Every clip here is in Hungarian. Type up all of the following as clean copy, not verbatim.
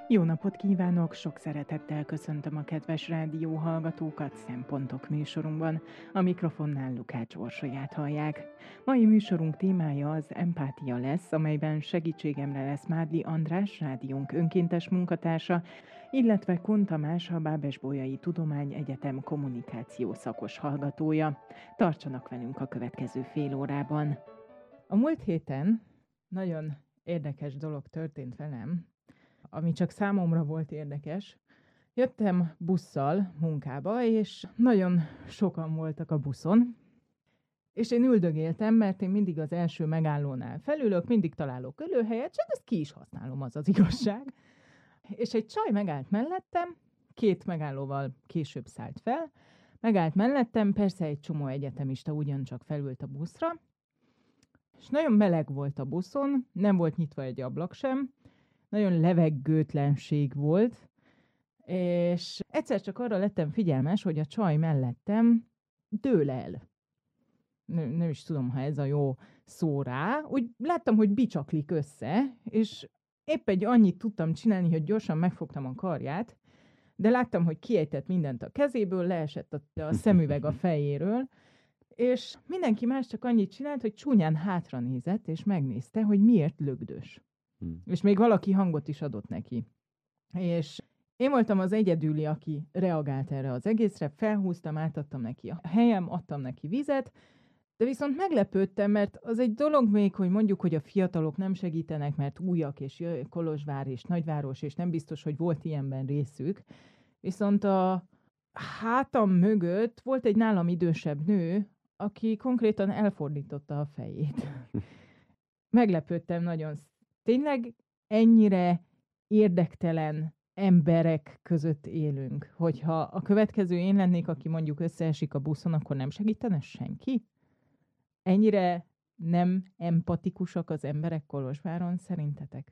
Jó napot kívánok! Sok szeretettel köszöntöm a kedves rádióhallgatókat Szempontok műsorunkban. A mikrofonnál Lukács Orsolyát hallják. Mai műsorunk témája az empátia lesz, amelyben segítségemre lesz Mádli András, rádiónk önkéntes munkatársa, illetve Kun Tamás, a Bábes-Bolyai Tudományegyetem kommunikáció szakos hallgatója. Tartsanak velünk a következő fél órában. A múlt héten nagyon érdekes dolog történt velem, ami csak számomra volt érdekes. Jöttem busszal munkába, és nagyon sokan voltak a buszon, és én üldögéltem, mert én mindig az első megállónál felülök, mindig találok ülőhelyet, és ezt ki is használom, az az igazság. És egy csaj megállt mellettem, 2 megállóval később szállt fel, megállt mellettem, persze egy csomó egyetemista ugyancsak felült a buszra, és nagyon meleg volt a buszon, nem volt nyitva egy ablak sem, nagyon levegőtlenség volt, és egyszer csak arra lettem figyelmes, hogy a csaj mellettem dől el. Nem is tudom, ha ez a jó szó rá. Úgy láttam, hogy bicsaklik össze, és épp egy annyit tudtam csinálni, hogy gyorsan megfogtam a karját, de láttam, hogy kiejtett mindent a kezéből, leesett a szemüveg a fejéről, és mindenki más csak annyit csinált, hogy csúnyán hátra nézett, és megnézte, hogy miért lögdös. És még valaki hangot is adott neki. És én voltam az egyedüli, aki reagált erre az egészre, felhúztam, átadtam neki a helyem, adtam neki vizet, de viszont meglepődtem, mert az egy dolog még, hogy mondjuk, hogy a fiatalok nem segítenek, mert újak, és Kolozsvár, és nagyváros, és nem biztos, hogy volt ilyenben részük. Viszont a hátam mögött volt egy nálam idősebb nő, aki konkrétan elfordította a fejét. Meglepődtem nagyon. Tényleg ennyire érdektelen emberek között élünk, hogyha a következő én lennék, aki mondjuk összeesik a buszon, akkor nem segítene senki? Ennyire nem empatikusak az emberek Kolozsváron, szerintetek?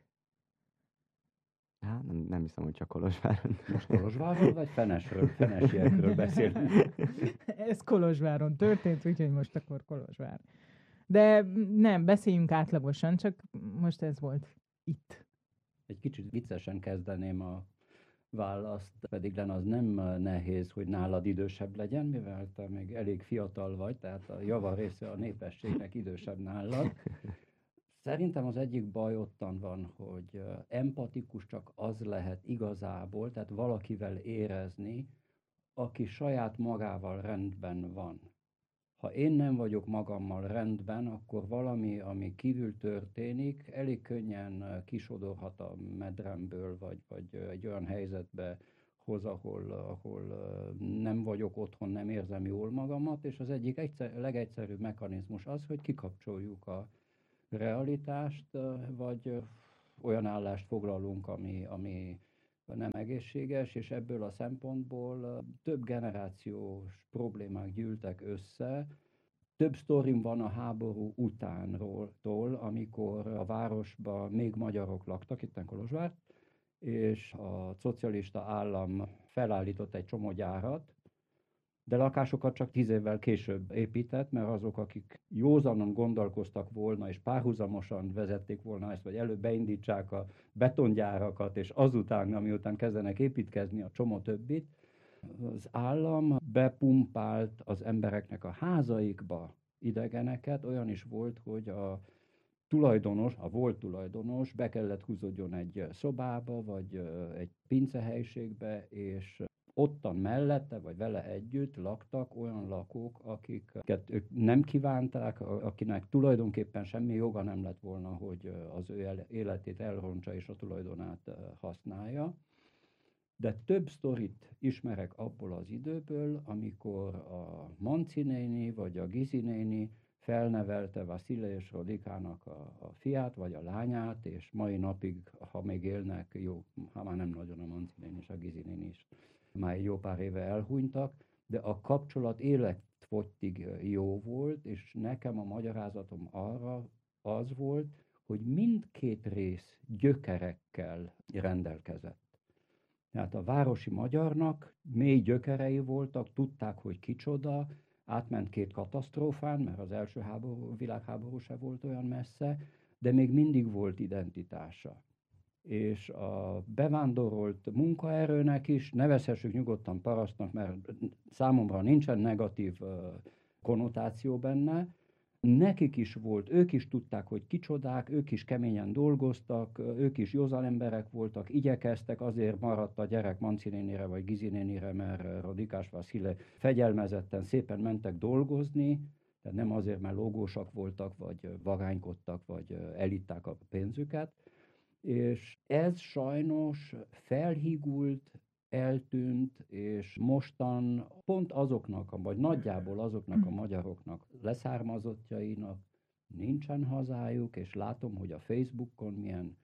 Hát nem hiszem, hogy csak Kolozsváron. Most Kolozsvárról vagy Fenesről? Fenesiekről beszélünk. Ez Kolozsváron történt, úgyhogy most akkor Kolozsvár. De nem, beszéljünk átlagosan, csak most ez volt itt. Egy kicsit viccesen kezdeném a választ, pedig Len az nem nehéz, hogy nálad idősebb legyen, mivel te még elég fiatal vagy, tehát a java része a népességnek idősebb nálad. Szerintem az egyik baj ottan van, hogy empatikus csak az lehet igazából, tehát valakivel érezni, aki saját magával rendben van. Ha én nem vagyok magammal rendben, akkor valami, ami kívül történik, elég könnyen kisodorhat a medremből, vagy egy olyan helyzetbe hoz, ahol nem vagyok otthon, nem érzem jól magamat, és az egyik legegyszerűbb mechanizmus az, hogy kikapcsoljuk a realitást, vagy olyan állást foglalunk, ami nem egészséges, és ebből a szempontból több generációs problémák gyűltek össze. Több sztorim van a háború utánról, amikor a városban még magyarok laktak, itten Kolozsvár, és a szocialista állam felállított egy csomó gyárat, de lakásokat csak 10 évvel később épített, mert azok, akik józanon gondolkoztak volna, és párhuzamosan vezették volna ezt, vagy előbb beindítsák a betongyárakat, és azután, amiután kezdenek építkezni a csomó többit, az állam bepumpált az embereknek a házaikba idegeneket, olyan is volt, hogy a volt tulajdonos be kellett húzódjon egy szobába, vagy egy pincehelyiségbe, és ottan mellette, vagy vele együtt laktak olyan lakók, akiket ők nem kívánták, akinek tulajdonképpen semmi joga nem lett volna, hogy az ő életét elrontsa és a tulajdonát használja. De több sztorit ismerek abból az időből, amikor a Manci néni vagy a Gizi néni felnevelte Vasilij és Rodikának a fiát vagy a lányát, és mai napig, ha még élnek, jó, ha már nem nagyon a Manci néni és a Gizi néni is, már jó pár éve elhunytak, de a kapcsolat életfogytig jó volt, és nekem a magyarázatom arra az volt, hogy mindkét rész gyökerekkel rendelkezett. Tehát a városi magyarnak mély gyökerei voltak, tudták, hogy kicsoda, átment 2 katasztrófán, mert az első világháború se volt olyan messze, de még mindig volt identitása. és a bevándorolt munkaerőnek is, nevezhessük nyugodtan parasztnak, mert számomra nincsen negatív konnotáció benne, nekik is volt, ők is tudták, hogy kicsodák, ők is keményen dolgoztak, ők is józan emberek voltak, igyekeztek, azért maradt a gyerek Manci nénire vagy Gizi nénire, mert Radikás Vaszile fegyelmezetten szépen mentek dolgozni, tehát nem azért, mert lógósak voltak, vagy vagánykodtak, vagy elitták a pénzüket, és ez sajnos felhígult, eltűnt, és mostan pont azoknak, vagy nagyjából azoknak a magyaroknak, leszármazottjainak nincsen hazájuk, és látom, hogy a Facebookon milyen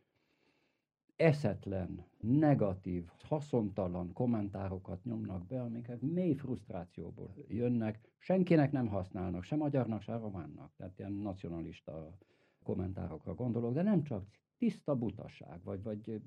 eszetlen, negatív, haszontalan kommentárokat nyomnak be, amiket mély frusztrációból jönnek, senkinek nem használnak, se magyarnak, se románnak, tehát ilyen nacionalista kommentárokra gondolok, de nem csak tiszta butaság, vagy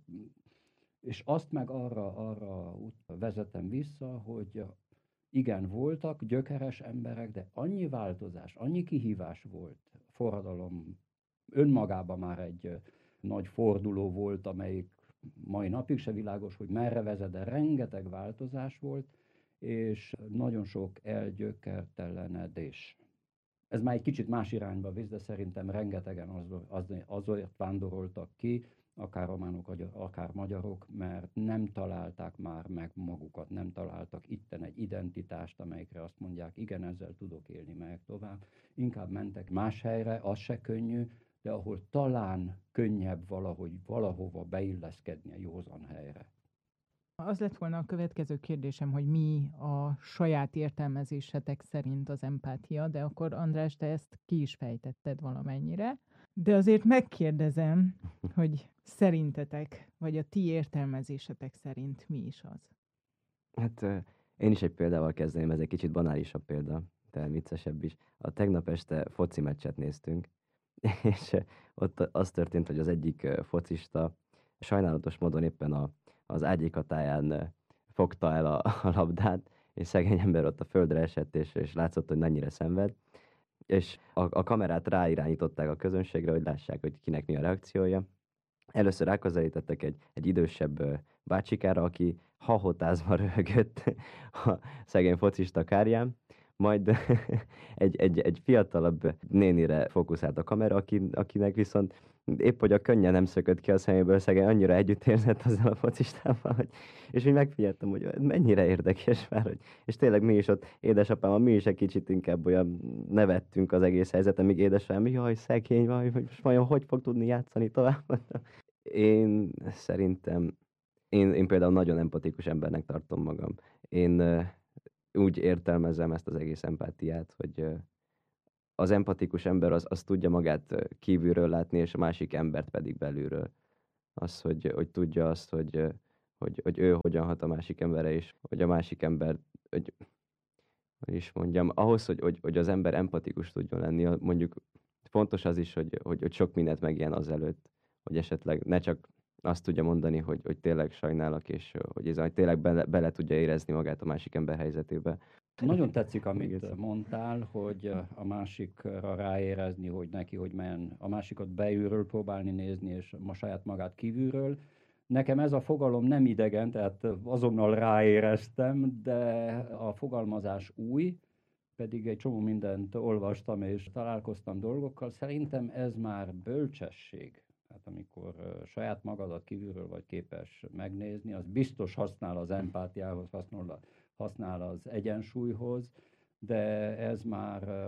és azt meg arra vezetem vissza, hogy igen, voltak gyökeres emberek, de annyi változás, annyi kihívás volt, forradalom önmagában már egy nagy forduló volt, amelyik mai napig se világos, hogy merre vezet, de rengeteg változás volt, és nagyon sok elgyökertelenedés. Ez már egy kicsit más irányba visz, de szerintem rengetegen azért vándoroltak ki, akár románok, akár magyarok, mert nem találták már meg magukat, nem találtak itten egy identitást, amelyikre azt mondják, igen, ezzel tudok élni, meg tovább. Inkább mentek más helyre, az se könnyű, de ahol talán könnyebb valahova beilleszkedni a józan helyre. Az lett volna a következő kérdésem, hogy mi a saját értelmezésetek szerint az empátia, de akkor András, te ezt ki is fejtetted valamennyire. De azért megkérdezem, hogy szerintetek, vagy a ti értelmezésetek szerint mi is az? Hát én is egy példával kezdeném, ez egy kicsit banálisabb példa, de viccesebb is. A tegnap este foci meccset néztünk, és ott az történt, hogy az egyik focista sajnálatos módon éppen az ágyékatáján fogta el a labdát, és szegény ember ott a földre esett, és látszott, hogy mennyire szenved. És a kamerát ráirányították a közönségre, hogy lássák, hogy kinek mi a reakciója. Először ráközelítettek egy idősebb bácsikára, aki hahotázva röhögött a szegény focista kárján, majd egy fiatalabb nénire fókuszált a kamera, akinek viszont épp hogy a könnye nem szökött ki a szeméből, szegény annyira együtt érzett azzal a focistával, és úgy megfigyeltem, hogy mennyire érdekes már, és tényleg mi is ott, édesapámmal mi is egy kicsit inkább olyan nevettünk az egész helyzeten, míg édesapám, jaj, szegény vagy, hogy most vajon hogy fog tudni játszani tovább. Én szerintem, én például nagyon empatikus embernek tartom magam. Én úgy értelmezem ezt az egész empátiát, hogy az empatikus ember az tudja magát kívülről látni, és a másik embert pedig belülről. Az, hogy tudja azt, hogy ő hogyan hat a másik emberre, és hogy a másik ember, hogy is mondjam, ahhoz, hogy az ember empatikus tudjon lenni, mondjuk fontos az is, hogy sok mindent megjelent azelőtt, hogy esetleg ne csak azt tudja mondani, hogy tényleg sajnálok, és hogy tényleg bele tudja érezni magát a másik ember helyzetébe. Nagyon tetszik, amit mondtál, hogy a másikra ráérezni, hogy neki, hogy a másikat belülről próbálni nézni, és a saját magát kívülről. Nekem ez a fogalom nem idegen, tehát azonnal ráéreztem, de a fogalmazás új, pedig egy csomó mindent olvastam és találkoztam dolgokkal. Szerintem ez már bölcsesség. Hát amikor saját magadat kívülről vagy képes megnézni, az biztos használ az empátiához, használ az egyensúlyhoz, de ez már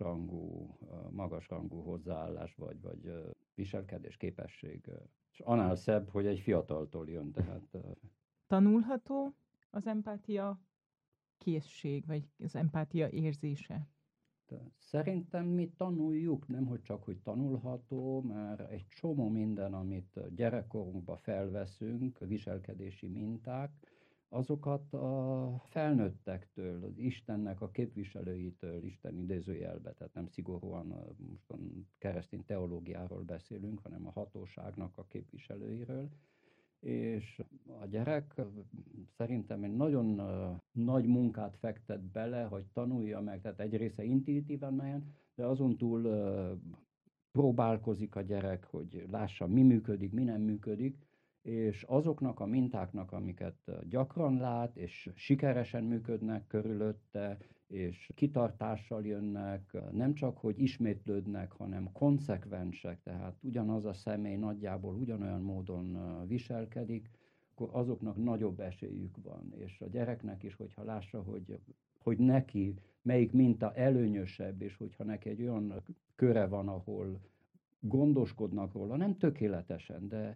magasrangú hozzáállás vagy viselkedés képesség. És annál szebb, hogy egy fiataltól jön. Tehát, Tanulható az empátia készség, vagy az empátia érzése? Szerintem mi tanuljuk, nemhogy csak, hogy tanulható, mert egy csomó minden, amit gyerekkorunkban felveszünk, viselkedési minták, azokat a felnőttektől, az Istennek a képviselőitől, Isten idézőjelbe, tehát nem szigorúan most keresztény teológiáról beszélünk, hanem a hatóságnak a képviselőiről, és a gyerek szerintem egy nagyon nagy munkát fektet bele, hogy tanulja meg, tehát egy része intuitíven melyen, de azon túl próbálkozik a gyerek, hogy lássa, mi működik, mi nem működik, és azoknak a mintáknak, amiket gyakran lát, és sikeresen működnek körülötte, és kitartással jönnek, nem csak, hogy ismétlődnek, hanem konszekvensek, tehát ugyanaz a személy nagyjából ugyanolyan módon viselkedik, akkor azoknak nagyobb esélyük van. És a gyereknek is, hogyha lássa, hogy neki melyik minta előnyösebb, és hogyha neki egy olyan köre van, ahol gondoskodnak róla, nem tökéletesen, de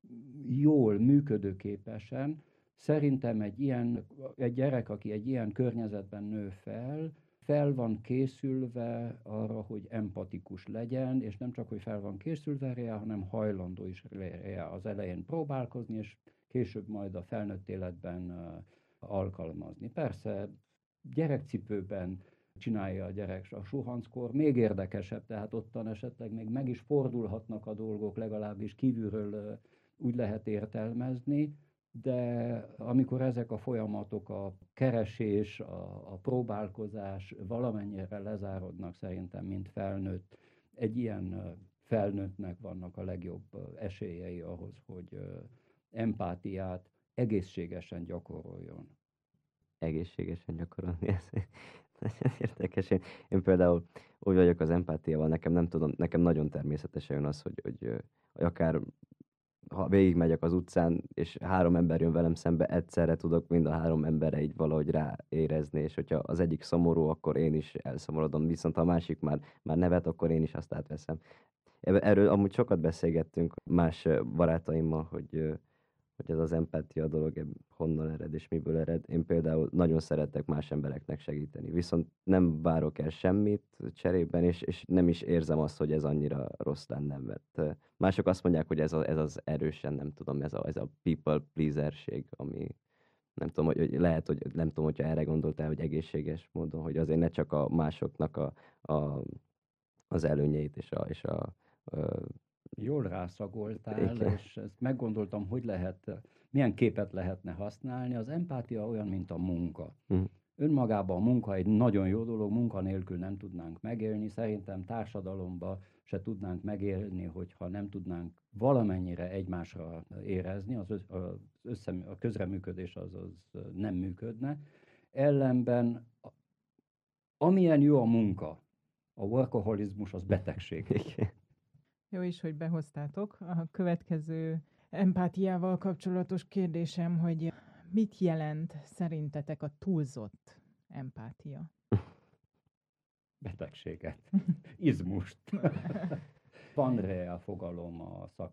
jól, működőképesen, szerintem egy gyerek, aki egy ilyen környezetben nő fel van készülve arra, hogy empatikus legyen, és nem csak, hogy fel van készülve rá, hanem hajlandó is rá az elején próbálkozni, és később majd a felnőtt életben alkalmazni. Persze gyerekcipőben csinálja a gyerek a suhanckor, még érdekesebb, tehát ottan esetleg még meg is fordulhatnak a dolgok, legalábbis kívülről úgy lehet értelmezni, de amikor ezek a folyamatok, a keresés, a próbálkozás valamennyire lezárodnak szerintem, mint felnőtt, egy ilyen felnőttnek vannak a legjobb esélyei ahhoz, hogy empátiát egészségesen gyakoroljon. Egészségesen gyakorolni, ez nagyon érdekes. Én például úgy vagyok az empátiával, nekem nagyon természetesen jön az, hogy akár ha végigmegyek az utcán, és 3 ember jön velem szembe, egyszerre tudok mind a 3 emberre így valahogy ráérezni, és hogyha az egyik szomorú, akkor én is elszomorodom, viszont ha a másik már nevet, akkor én is azt átveszem. Erről amúgy sokat beszélgettünk más barátaimmal, hogy ez az empátia dolog honnan ered és miből ered. Én például nagyon szeretek más embereknek segíteni, viszont nem várok el semmit cserében, és nem is érzem azt, hogy ez annyira rossz lenne, mert mások azt mondják, hogy ez az erősen, nem tudom, ez a people pleaserség, ami nem tudom, hogy lehet, hogy nem tudom, hogyha erre gondoltál, hogy egészséges módon, hogy azért ne csak a másoknak az előnyeit és a Jól rászagoltál, igen. és ezt meggondoltam, milyen képet lehetne használni. Az empátia olyan, mint a munka. Hm. Önmagában a munka egy nagyon jó dolog, munka nélkül nem tudnánk megélni. Szerintem társadalomba se tudnánk megélni, hogyha nem tudnánk valamennyire egymásra érezni, a közreműködés az nem működne. Ellenben, amilyen jó a munka, a workaholizmus az betegség. Igen. Jó is, hogy behoztátok. A következő empátiával kapcsolatos kérdésem, hogy mit jelent szerintetek a túlzott empátia? Betegséget, izmust. Van reál fogalom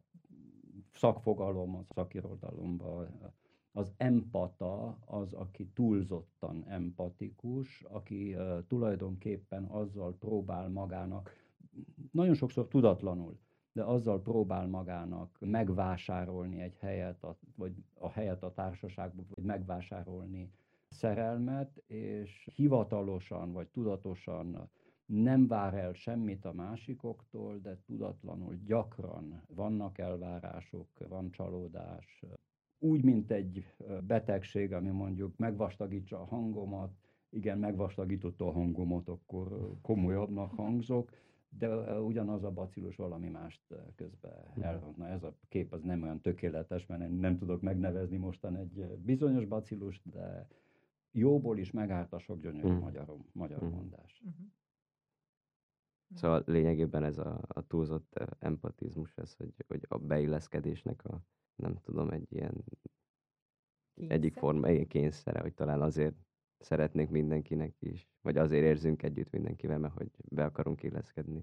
szakfogalom a szakirodalomban. Az empata az, aki túlzottan empatikus, aki tulajdonképpen azzal próbál magának, nagyon sokszor tudatlanul, de azzal próbál magának megvásárolni egy helyet, vagy a helyet a társaságban, vagy megvásárolni szerelmet, és hivatalosan vagy tudatosan nem vár el semmit a másikoktól, de tudatlanul gyakran vannak elvárások, van csalódás. Úgy, mint egy betegség, ami mondjuk megvastagítsa a hangomat, igen, megvastagította a hangomat, akkor komolyabbnak hangzok, de ugyanaz a bacillus valami mást közben elrontna. Ez a kép az nem olyan tökéletes, mert én nem tudok megnevezni mostan egy bizonyos bacillust, de jóból is megárt a sok gyönyörű magyar mondás. Szóval lényegében ez a túlzott empatizmus, ez, hogy a beilleszkedésnek nem tudom, egy ilyen egyik forma, ilyen kényszere, hogy talán azért szeretnék mindenkinek is, vagy azért érzünk együtt mindenkivel, mert hogy be akarunk illeszkedni.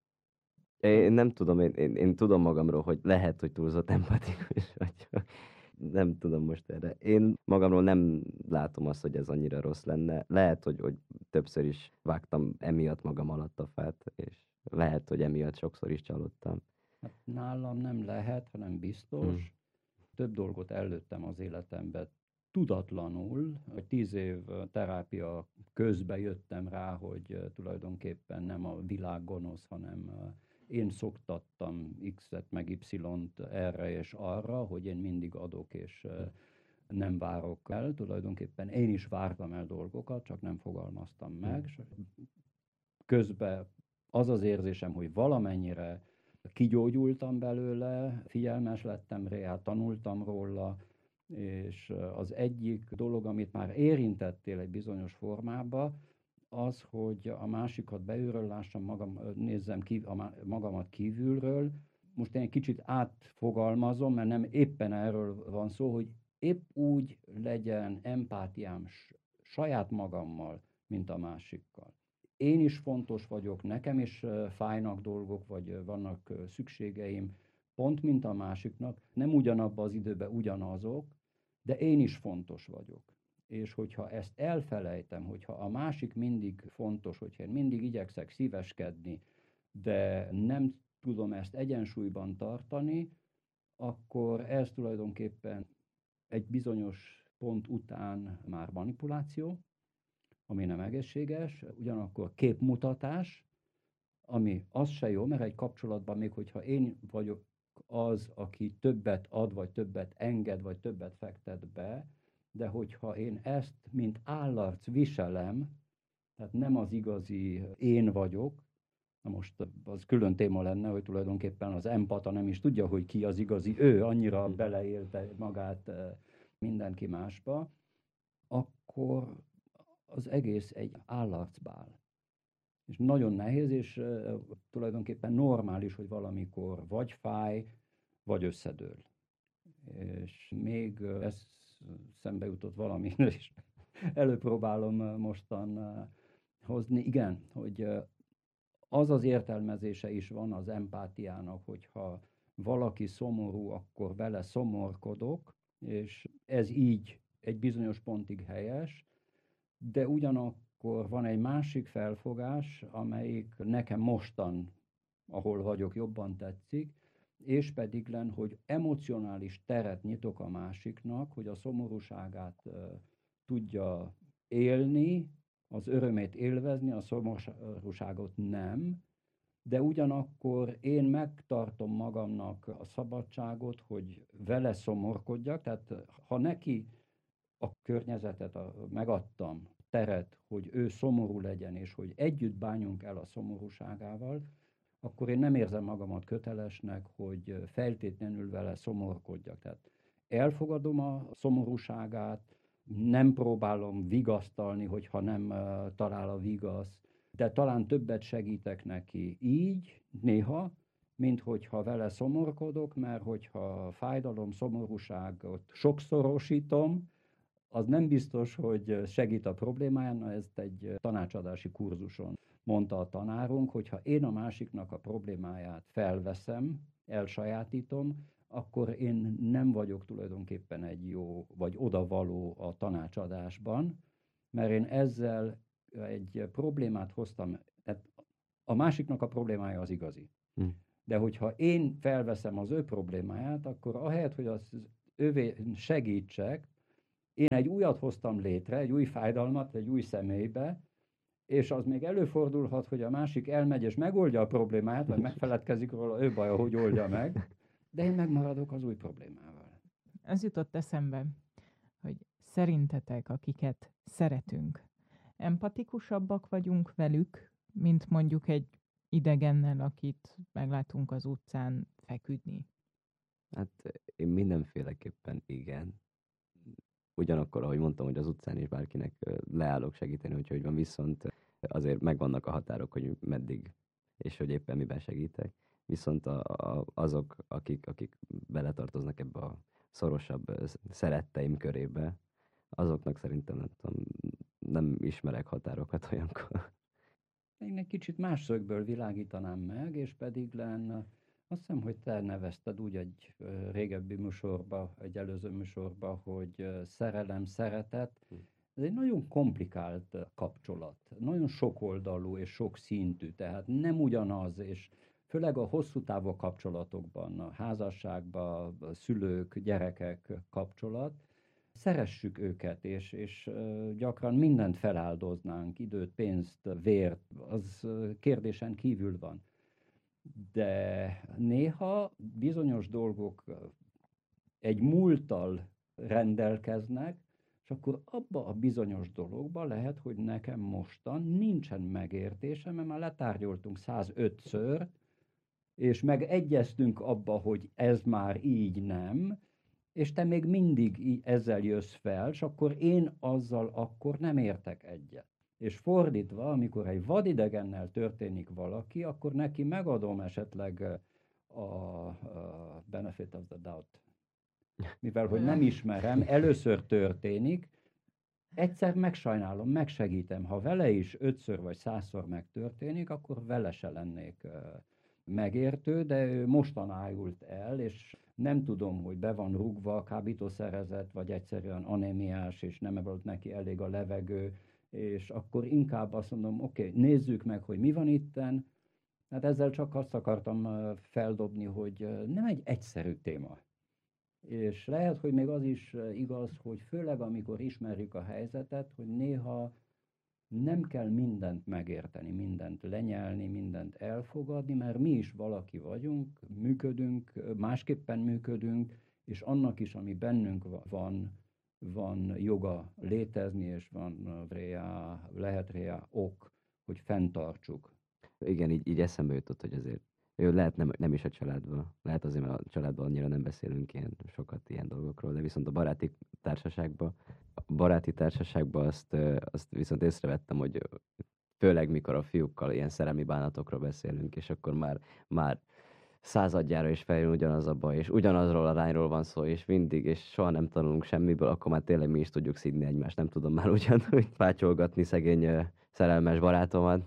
Én nem tudom, én tudom magamról, hogy lehet, hogy túlzott empatikus vagyok. Nem tudom most erre. Én magamról nem látom azt, hogy ez annyira rossz lenne. Lehet, hogy többször is vágtam emiatt magam alatt a fát, és lehet, hogy emiatt sokszor is csalódtam. Hát nálam nem lehet, hanem biztos. Több dolgot előttem az életembe tudatlanul, hogy 10 év terápia közben jöttem rá, hogy tulajdonképpen nem a világ gonosz, hanem én szoktattam X-et meg Y-t erre és arra, hogy én mindig adok és nem várok el. Tulajdonképpen én is vártam el dolgokat, csak nem fogalmaztam meg. Közben az az érzésem, hogy valamennyire kigyógyultam belőle, figyelmes lettem rá, tanultam róla, és az egyik dolog, amit már érintettél egy bizonyos formába, az, hogy a másikat belülről lássam, nézzem magamat kívülről. Most én egy kicsit átfogalmazom, mert nem éppen erről van szó, hogy épp úgy legyen empátiám saját magammal, mint a másikkal. Én is fontos vagyok, nekem is fájnak dolgok, vagy vannak szükségeim, pont mint a másiknak, nem ugyanabban az időben ugyanazok, de én is fontos vagyok. És hogyha ezt elfelejtem, hogyha a másik mindig fontos, hogyha én mindig igyekszek szíveskedni, de nem tudom ezt egyensúlyban tartani, akkor ez tulajdonképpen egy bizonyos pont után már manipuláció, ami nem egészséges, ugyanakkor képmutatás, ami az se jó, mert egy kapcsolatban még hogyha én vagyok az, aki többet ad, vagy többet enged, vagy többet fektet be, de hogyha én ezt, mint állarc viselem, tehát nem az igazi én vagyok, na most az külön téma lenne, hogy tulajdonképpen az empata nem is tudja, hogy ki az igazi ő, annyira beleélte magát mindenki másba, akkor az egész egy állarcbál. És nagyon nehéz, és tulajdonképpen normális, hogy valamikor vagy fáj, vagy összedől. És még ez szembe jutott valami, és előpróbálom mostan hozni. Igen, hogy az az értelmezése is van az empátiának, hogyha valaki szomorú, akkor vele szomorkodok, és ez így egy bizonyos pontig helyes, de ugyanakkor van egy másik felfogás, amelyik nekem mostan, ahol vagyok, jobban tetszik, és pedig hogy emocionális teret nyitok a másiknak, hogy a szomorúságát tudja élni, az örömét élvezni, a szomorúságot nem, de ugyanakkor én megtartom magamnak a szabadságot, hogy vele szomorkodjak, tehát ha neki a környezetet megadtam, teret, hogy ő szomorú legyen, és hogy együtt bánjunk el a szomorúságával, akkor én nem érzem magamat kötelesnek, hogy feltétlenül vele szomorkodjak. Tehát elfogadom a szomorúságát, nem próbálom vigasztalni, hogyha nem talál a vigasz, de talán többet segítek neki így, néha, mint hogyha vele szomorkodok, mert hogyha fájdalom, szomorúságot sokszorosítom, az nem biztos, hogy segít a problémáján, ezt egy tanácsadási kurzuson mondta a tanárunk, hogyha én a másiknak a problémáját felveszem, elsajátítom, akkor én nem vagyok tulajdonképpen egy jó vagy odavaló a tanácsadásban, mert én ezzel egy problémát hoztam, tehát a másiknak a problémája az igazi. De hogyha én felveszem az ő problémáját, akkor ahelyett, hogy az ővé segítsek, én egy újat hoztam létre, egy új fájdalmat, egy új személybe, és az még előfordulhat, hogy a másik elmegy és megoldja a problémáját, vagy megfeledkezik róla, ő baja, hogy oldja meg, de én megmaradok az új problémával. Ez jutott eszembe, hogy szerintetek, akiket szeretünk, empatikusabbak vagyunk velük, mint mondjuk egy idegennel, akit meglátunk az utcán feküdni? Hát én mindenféleképpen igen. Ugyanakkor, ahogy mondtam, hogy az utcán is bárkinek leállok segíteni, úgyhogy van, viszont azért megvannak a határok, hogy meddig, és hogy éppen miben segítek. Viszont azok, akik beletartoznak ebbe a szorosabb szeretteim körébe, azoknak szerintem nem tudom, nem ismerek határokat olyankor. Én egy kicsit más szögből világítanám meg, és pedig azt hiszem, hogy te nevezted úgy egy régebbi műsorba, egy előző műsorba, hogy szerelem, szeretet. Ez egy nagyon komplikált kapcsolat, nagyon sokoldalú és sokszintű, tehát nem ugyanaz, és főleg a hosszú távú kapcsolatokban, a házasságban, a szülők, gyerekek kapcsolat, szeressük őket, és gyakran mindent feláldoznánk, időt, pénzt, vért, az kérdésen kívül van. De néha bizonyos dolgok egy múlttal rendelkeznek, és akkor abba a bizonyos dologba lehet, hogy nekem mostan nincsen megértésem, mert már letárgyoltunk 105-ször, és megegyeztünk abba, hogy ez már így nem, és te még mindig ezzel jössz fel, és akkor én azzal akkor nem értek egyet. És fordítva, amikor egy vadidegennel történik valaki, akkor neki megadom esetleg a benefit of the doubt. Mivel, hogy nem ismerem, először történik, egyszer megsajnálom, megsegítem. Ha vele is 5-ször vagy 100-szor megtörténik, akkor vele se lennék megértő, de ő mostan ájult el, és nem tudom, hogy be van rúgva, kábítószerezett, vagy egyszerűen anémiás, és nem volt neki elég a levegő, és akkor inkább azt mondom, oké, nézzük meg, hogy mi van itten. Hát ezzel csak azt akartam feldobni, hogy nem egy egyszerű téma. És lehet, hogy még az is igaz, hogy főleg amikor ismerjük a helyzetet, hogy néha nem kell mindent megérteni, mindent lenyelni, mindent elfogadni, mert mi is valaki vagyunk, működünk, másképpen működünk, és annak is, ami bennünk van joga létezni, és lehet rá ok, hogy fenntartsuk. Igen, így eszembe jutott, hogy azért jó, lehet nem is a családban, lehet azért, mert a családban annyira nem beszélünk sokat ilyen dolgokról, de viszont a baráti társaságban azt viszont észrevettem, hogy főleg mikor a fiúkkal ilyen szerelmi bánatokról beszélünk, és akkor már századjára is feljön ugyanaz a baj, és ugyanazról a lányról van szó, és mindig, és soha nem tanulunk semmiből, akkor már tényleg mi is tudjuk szidni egymást, nem tudom már ugyanúgy pátyolgatni szegény szerelmes barátomat.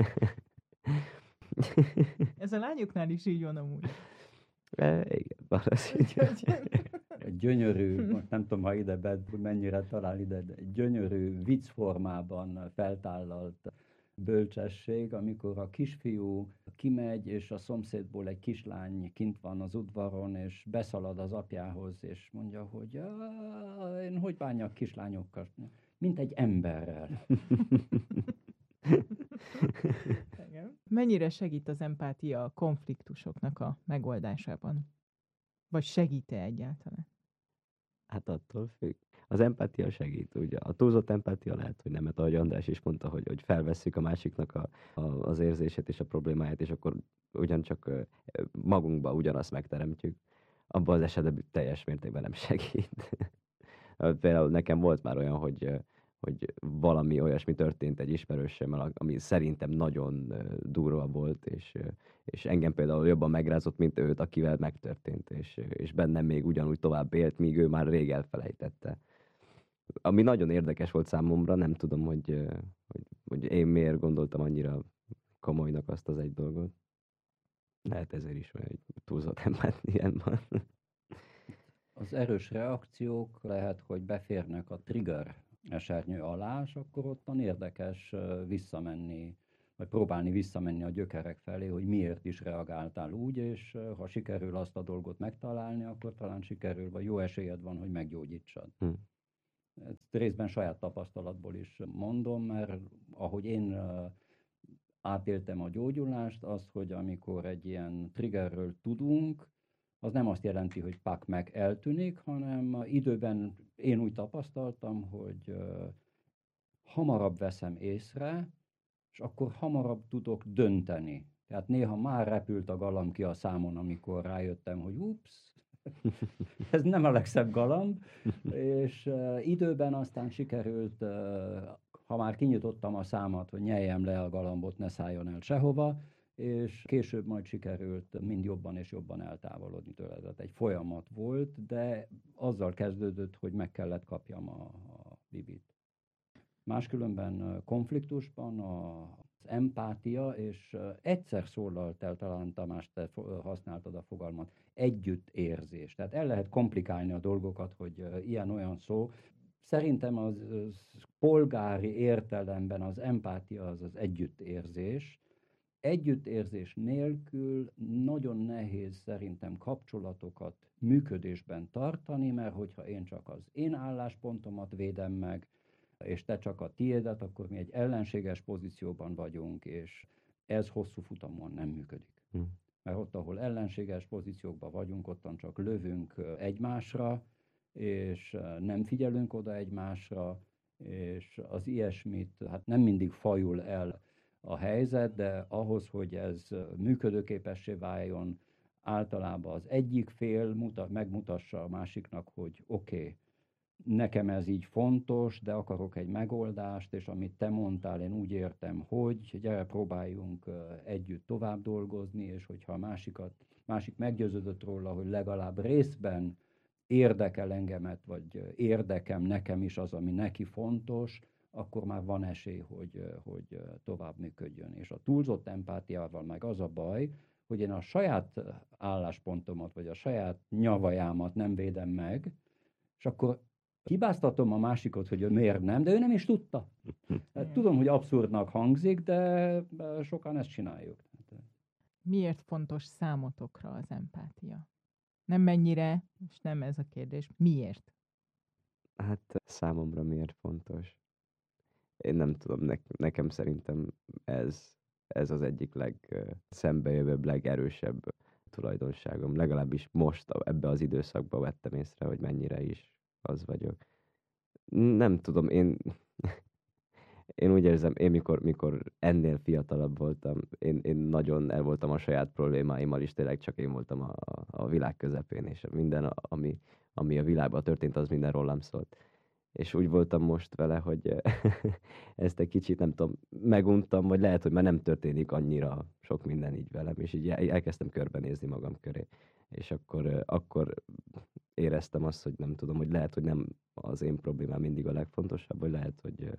Ez a lányoknál is így van amúgy. Igen, valószínűleg. Egy gyönyörű, most nem tudom, ha mennyire talál ide, de egy gyönyörű vicc formában feltállalt bölcsesség, amikor a kisfiú kimegy, és a szomszédból egy kislány kint van az udvaron, és beszalad az apjához, és mondja, hogy én hogy bánjak kislányokkal? Mint egy emberrel. Mennyire segít az empátia a konfliktusoknak a megoldásában? Vagy segít-e egyáltalán? Hát attól függ. Az empátia segít, ugye. A túlzott empátia lehet, hogy nem, mert ahogy András is mondta, hogy felvesszük a másiknak az érzését és a problémáját, és akkor ugyancsak magunkba ugyanazt megteremtjük. Abban az esetben teljes mértékben nem segít. Például nekem volt már olyan, hogy valami olyasmi történt egy ismerősömmel, ami szerintem nagyon durva volt, és engem például jobban megrázott, mint őt, akivel megtörtént, és bennem még ugyanúgy tovább élt, míg ő már rég elfelejtette. Ami nagyon érdekes volt számomra, nem tudom, hogy én miért gondoltam annyira komolynak azt az egy dolgot. Lehet ezért is olyan, hogy túlzott empátián van. Az erős reakciók lehet, hogy beférnek a trigger esernyő alá, és akkor ottan érdekes visszamenni, vagy próbálni visszamenni a gyökerek felé, hogy miért is reagáltál úgy, és ha sikerül azt a dolgot megtalálni, akkor talán sikerül, vagy jó esélyed van, hogy meggyógyítsad. Ezt részben saját tapasztalatból is mondom, mert ahogy én átéltem a gyógyulást, az, hogy amikor egy ilyen triggerről tudunk, az nem azt jelenti, hogy pak meg eltűnik, hanem időben én úgy tapasztaltam, hogy hamarabb veszem észre, és akkor hamarabb tudok dönteni. Tehát néha már repült a galamb ki a számon, amikor rájöttem, hogy ups, ez nem a legszebb galamb, és időben aztán sikerült, ha már kinyitottam a számat, hogy nyeljem le a galambot, ne szálljon el sehova, és később majd sikerült mind jobban és jobban eltávolodni tőle. Tehát egy folyamat volt, de azzal kezdődött, hogy meg kellett kapjam a bibit. Máskülönben konfliktusban az empátia, és egyszer szólalt el, talán Tamás, te használtad a fogalmat, együttérzés. Tehát el lehet komplikálni a dolgokat, hogy ilyen-olyan szó. Szerintem az polgári értelemben az empátia az együttérzés. Együttérzés nélkül nagyon nehéz szerintem kapcsolatokat működésben tartani, mert hogyha én csak az én álláspontomat védem meg, és te csak a tiédet, akkor mi egy ellenséges pozícióban vagyunk, és ez hosszú futamon nem működik. Mert ott, ahol ellenséges pozíciókban vagyunk, ottan csak lövünk egymásra, és nem figyelünk oda egymásra, és az ilyesmit hát nem mindig fajul el a helyzet, de ahhoz, hogy ez működőképessé váljon, általában az egyik fél megmutassa a másiknak, hogy oké, nekem ez így fontos, de akarok egy megoldást, és amit te mondtál, én úgy értem, hogy gyere, próbáljunk együtt tovább dolgozni, és hogyha a másik meggyőződött róla, hogy legalább részben érdekel engemet, vagy érdekem nekem is az, ami neki fontos, akkor már van esély, hogy tovább működjön. És a túlzott empátiával meg az a baj, hogy én a saját álláspontomat, vagy a saját nyavajámat nem védem meg, és akkor hibáztatom a másikot, hogy ő miért nem, de ő nem is tudta. Hát tudom, hogy abszurdnak hangzik, de sokan ezt csináljuk. Miért fontos számotokra az empátia? Nem mennyire, és nem ez a kérdés, miért? Hát számomra miért fontos? Én nem tudom, nekem szerintem ez az egyik legszembejövőbb, legerősebb tulajdonságom. Legalábbis most ebbe az időszakban vettem észre, hogy mennyire is az vagyok. Nem tudom, én úgy érzem, mikor ennél fiatalabb voltam, én nagyon el voltam a saját problémáimmal is, tényleg csak én voltam a világ közepén, és minden, ami a világban történt, az minden rólam szólt. És úgy voltam most vele, hogy ezt egy kicsit, nem tudom, meguntam, vagy lehet, hogy már nem történik annyira sok minden így velem, és így elkezdtem körbenézni magam köré. És akkor éreztem azt, hogy nem tudom, hogy lehet, hogy nem az én problémám mindig a legfontosabb, vagy lehet,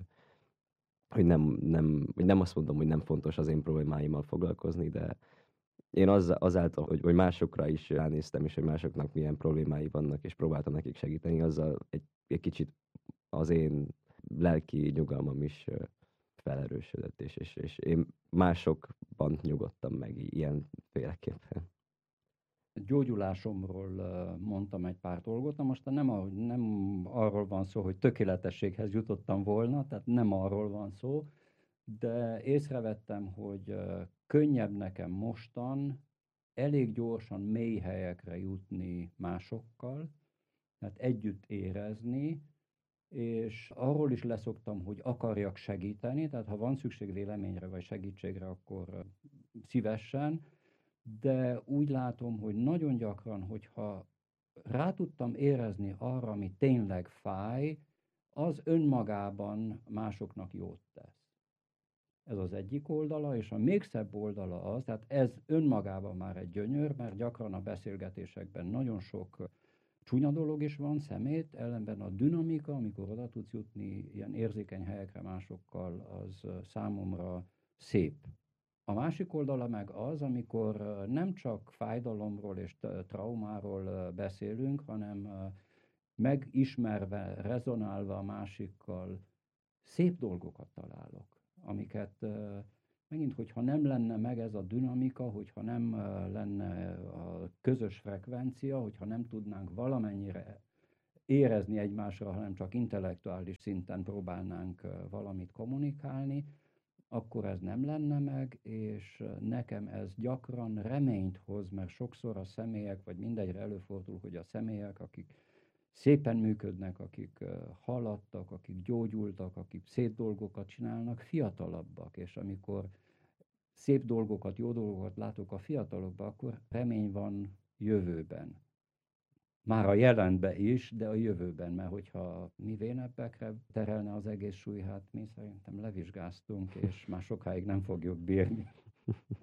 hogy nem azt mondom, hogy nem fontos az én problémáimmal foglalkozni, de én azáltal, hogy másokra is ránéztem, és hogy másoknak milyen problémái vannak, és próbáltam nekik segíteni, azzal egy kicsit az én lelki nyugalmam is felerősödött, és én másokban nyugodtam meg ilyenféleképpen. Gyógyulásomról mondtam egy pár dolgot, na most nem arról van szó, hogy tökéletességhez jutottam volna, tehát nem arról van szó, de észrevettem, hogy könnyebb nekem mostan elég gyorsan mély helyekre jutni másokkal, tehát együtt érezni, és arról is leszoktam, hogy akarjak segíteni, tehát ha van szükség véleményre vagy segítségre, akkor szívesen, de úgy látom, hogy nagyon gyakran, hogyha rá tudtam érezni arra, ami tényleg fáj, az önmagában másoknak jót tesz. Ez az egyik oldala, és a még szebb oldala az, tehát ez önmagában már egy gyönyör, mert gyakran a beszélgetésekben nagyon sok csúnya dolog is van, szemét, ellenben a dinamika, amikor oda tudsz jutni ilyen érzékeny helyekre másokkal, az számomra szép. A másik oldala meg az, amikor nem csak fájdalomról és traumáról beszélünk, hanem megismerve, rezonálva a másikkal szép dolgokat találok, amiket megint, hogyha nem lenne meg ez a dinamika, hogyha nem lenne a közös frekvencia, hogyha nem tudnánk valamennyire érezni egymásra, hanem csak intellektuális szinten próbálnánk valamit kommunikálni, akkor ez nem lenne meg, és nekem ez gyakran reményt hoz, mert sokszor a személyek, vagy mindegyre előfordul, hogy a személyek, akik szépen működnek, akik haladtak, akik gyógyultak, akik szép dolgokat csinálnak, fiatalabbak, és amikor szép dolgokat, jó dolgokat látok a fiatalokban, akkor remény van jövőben. Már a jelenben is, de a jövőben, mert hogyha mi vénebbekre terelne az egész súly, hát mi szerintem levizsgáztunk, és már sokáig nem fogjuk bírni.